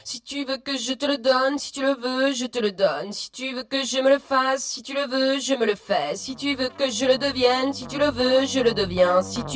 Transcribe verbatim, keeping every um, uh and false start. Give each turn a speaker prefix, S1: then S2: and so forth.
S1: Si tu veux que je te le donne, si tu le veux, je te le donne. Si tu veux que je me le fasse, si tu le veux, je me le fais. Si tu veux que je le devienne, si tu le veux, je le deviens. Si tu